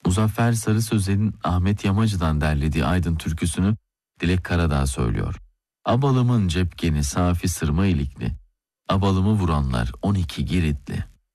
Muzaffer Sarı Sözen'in Ahmet Yamacı'dan derlediği Aydın türküsünü Dilek Karadağ söylüyor. Abalımın cepkeni safi sırma ilikli, abalımı vuranlar 12 Giritli.